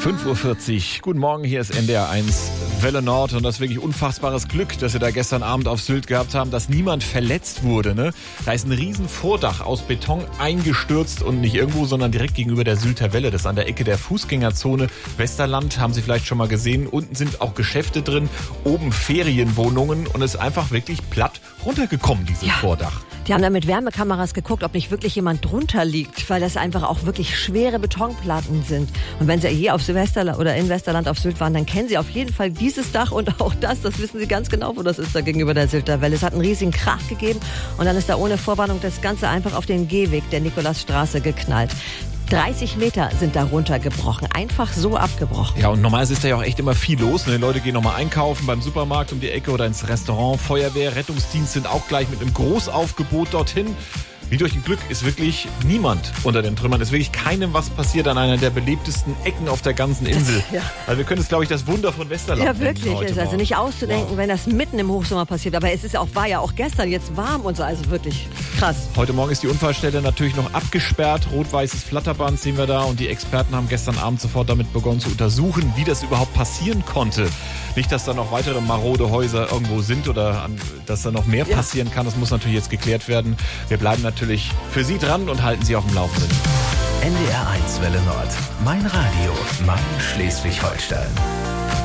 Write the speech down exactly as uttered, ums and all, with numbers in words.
fünf Uhr vierzig. Guten Morgen, hier ist N D R eins Welle Nord und das ist wirklich unfassbares Glück, dass wir da gestern Abend auf Sylt gehabt haben, dass niemand verletzt wurde. Ne? Da ist ein riesen Vordach aus Beton eingestürzt und nicht irgendwo, sondern direkt gegenüber der Sylter Welle. Das ist an der Ecke der Fußgängerzone Westerland, haben Sie vielleicht schon mal gesehen. Unten sind auch Geschäfte drin, oben Ferienwohnungen und es ist einfach wirklich platt runtergekommen, dieses ja. Vordach. Die haben da mit Wärmekameras geguckt, ob nicht wirklich jemand drunter liegt, weil das einfach auch wirklich schwere Betonplatten sind. Und wenn Sie hier auf Silvester oder in Westerland auf Sylt waren, dann kennen Sie auf jeden Fall dieses Dach und auch das. Das wissen Sie ganz genau, wo das ist, da gegenüber der Sylter Welle. Es hat einen riesigen Krach gegeben und dann ist da ohne Vorwarnung das Ganze einfach auf den Gehweg der Nikolausstraße geknallt. dreißig Meter sind da runtergebrochen. Einfach so abgebrochen. Ja, und normalerweise ist da ja auch echt immer viel los. Ne? Die Leute gehen nochmal einkaufen beim Supermarkt um die Ecke oder ins Restaurant. Feuerwehr, Rettungsdienst sind auch gleich mit einem Großaufgebot dorthin. Wie durch ein Glück ist wirklich niemand unter den Trümmern. Es ist wirklich keinem was passiert an einer der belebtesten Ecken auf der ganzen Insel. Das, ja. Also wir können es, glaube ich, das Wunder von Westerland Ja, wirklich. Es ist also nicht auszudenken, wow. wenn das mitten im Hochsommer passiert. Aber es ist auch, war ja auch gestern jetzt warm und so. Also wirklich krass. Heute Morgen ist die Unfallstelle natürlich noch abgesperrt. Rot-weißes Flatterband sehen wir da. Und die Experten haben gestern Abend sofort damit begonnen zu untersuchen, wie das überhaupt passieren konnte. Nicht, dass da noch weitere marode Häuser irgendwo sind oder an, dass da noch mehr ja. passieren kann. Das muss natürlich jetzt geklärt werden. Wir bleiben natürlich für Sie dran und halten Sie auf dem Laufenden. N D R eins Welle Nord. Mein Radio. Mein Schleswig-Holstein.